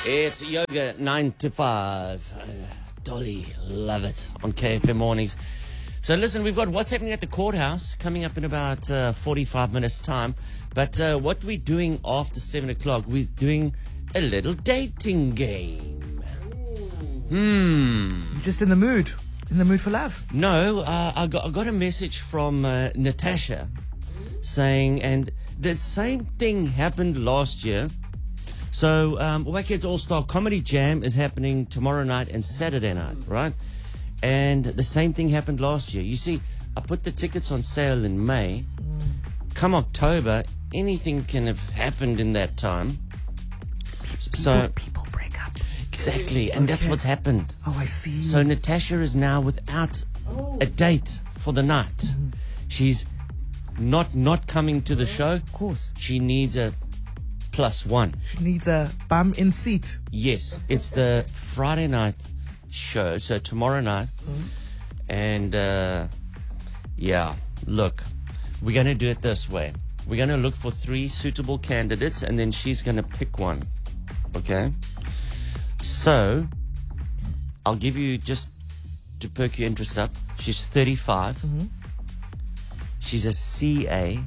It's yoga 9 to 5. Dolly, love it on KFM mornings. So listen, we've got what's happening at the courthouse coming up in about 45 minutes time. But what we're doing after 7 o'clock, we're doing a little dating game. You're just in the mood for love. No, I got a message from Natasha saying, and the same thing happened last year. So, Wackheads All-Star Comedy Jam is happening tomorrow night and Saturday night, right? And the same thing happened last year. You see, I put the tickets on sale in May. Come October, anything can have happened in that time. People break up. Exactly, and that's what's happened. Oh, I see. So Natasha is now without a date for the night. She's not coming to the show. Of course. She needs a +1. She needs a bum in seat. Yes, it's the Friday night show, so tomorrow night. And yeah, look, we're going to do it this way. We're going to look for 3 suitable candidates, and then she's going to pick one. Okay? So, I'll give you, just to perk your interest up, she's 35. She's a CA.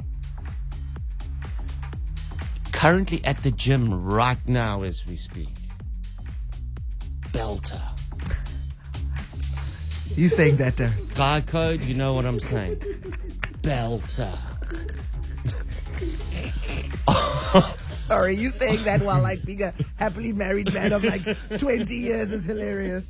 Currently at the gym right now as we speak. Belter. You saying that, Guy code, you know what I'm saying. Belter. Sorry, you saying that while like being a happily married man of like 20 years is hilarious.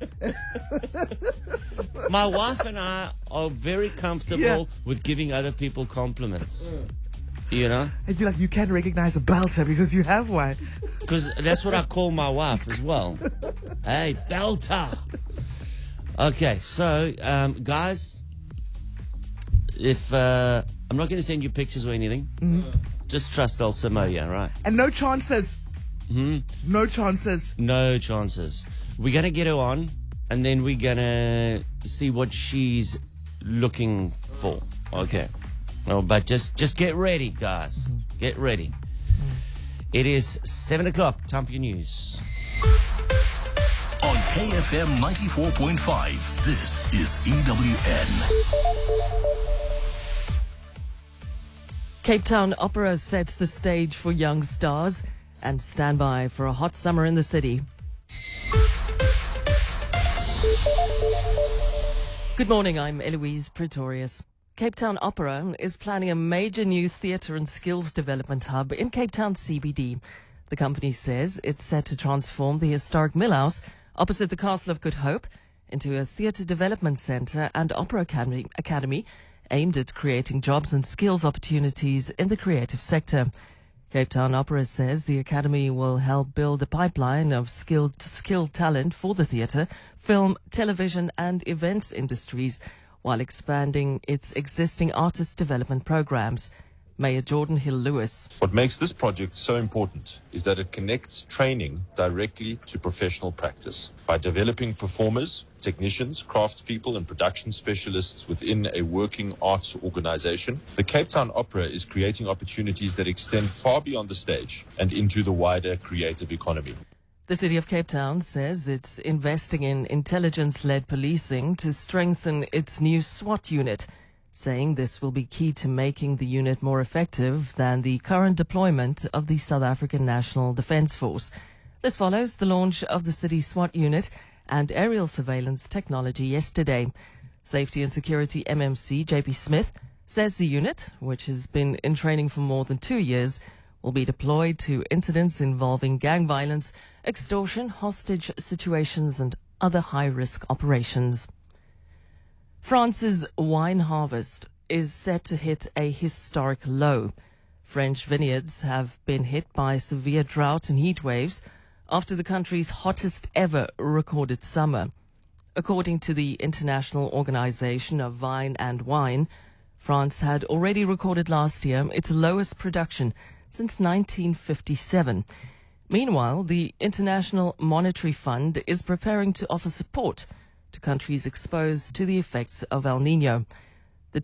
My wife and I are very comfortable with giving other people compliments. You know? And you're like, you can recognize a belter because you have one. Because that's what I call my wife as well. Hey, belter. Okay, so, guys, if I'm not going to send you pictures or anything, just trust El Samoya, right? And no chances. No chances. No chances. We're going to get her on, and then we're going to see what she's looking for. Okay. No, but just get ready, guys. Get ready. It is 7 o'clock. Time for your news. On KFM 94.5, this is EWN. Cape Town Opera sets the stage for young stars and stand by for a hot summer in the city. Good morning, I'm Eloise Pretorius. Cape Town Opera is planning a major new theatre and skills development hub in Cape Town CBD. The company says it's set to transform the historic Millhouse opposite the Castle of Good Hope into a theatre development centre and opera academy aimed at creating jobs and skills opportunities in the creative sector. Cape Town Opera says the academy will help build a pipeline of skilled talent for the theatre, film, television and events industries, while expanding its existing artist development programs. Mayor Jordan Hill-Lewis. What makes this project so important is that it connects training directly to professional practice. By developing performers, technicians, craftspeople and production specialists within a working arts organization, the Cape Town Opera is creating opportunities that extend far beyond the stage and into the wider creative economy. The City of Cape Town says it's investing in intelligence-led policing to strengthen its new SWAT unit, saying this will be key to making the unit more effective than the current deployment of the South African National Defence Force. This follows the launch of the city SWAT unit and aerial surveillance technology yesterday. Safety and Security MMC JP Smith says the unit, which has been in training for more than 2 years, will be deployed to incidents involving gang violence, extortion, hostage situations and other high-risk operations. France's wine harvest is set to hit a historic low. French vineyards have been hit by severe drought and heat waves after the country's hottest ever recorded summer. According to the International Organization of Vine and Wine, France had already recorded last year its lowest production since 1957. Meanwhile, the International Monetary Fund is preparing to offer support to countries exposed to the effects of El Niño. The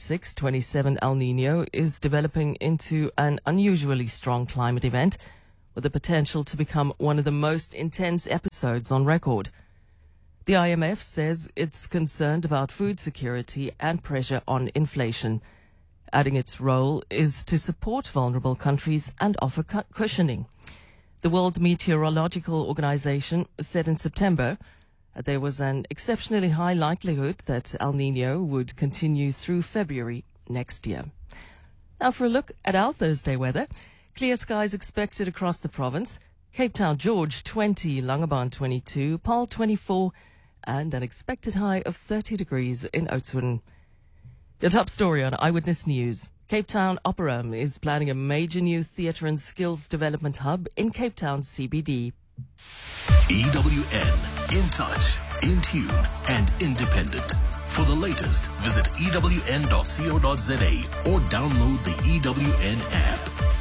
2026-27 El Niño is developing into an unusually strong climate event, with the potential to become one of the most intense episodes on record. The IMF says it's concerned about food security and pressure on inflation, adding its role is to support vulnerable countries and offer cushioning. The World Meteorological Organization said in September that there was an exceptionally high likelihood that El Niño would continue through February next year. Now for a look at our Thursday weather. Clear skies expected across the province. Cape Town, George 20, Langebaan 22, Paarl 24, and an expected high of 30 degrees in Oudtshoorn. Your top story on Eyewitness News. Cape Town Opera is planning a major new theatre and skills development hub in Cape Town CBD. EWN, in touch, in tune, and independent. For the latest, visit ewn.co.za or download the EWN app.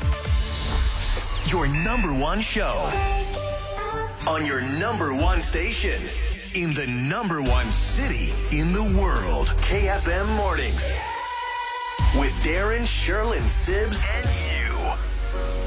Your number one show on your number one station in the number one city in the world. KFM Mornings with Darren, Sherlyn, Sibbs, and you.